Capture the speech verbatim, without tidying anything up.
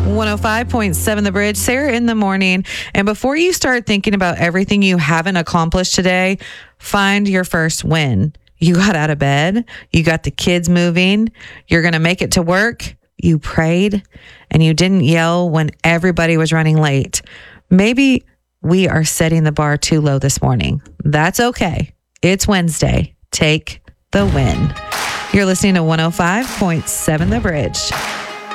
one oh five point seven The Bridge, Sarah in the morning. And before you start thinking about everything you haven't accomplished today, find your first win. You got out of bed. You got the kids moving. You're going to make it to work. You prayed and you didn't yell when everybody was running late. Maybe we are setting the bar too low this morning. That's okay. It's Wednesday. Take the win. You're listening to one oh five point seven The Bridge.